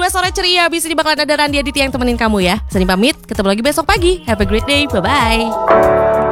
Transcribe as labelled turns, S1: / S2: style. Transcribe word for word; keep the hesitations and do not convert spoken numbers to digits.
S1: dua sore ceria. Abis ini bakalan ada Randy Aditya yang temenin kamu ya. Seni pamit, ketemu lagi besok pagi. Have a great day, bye-bye.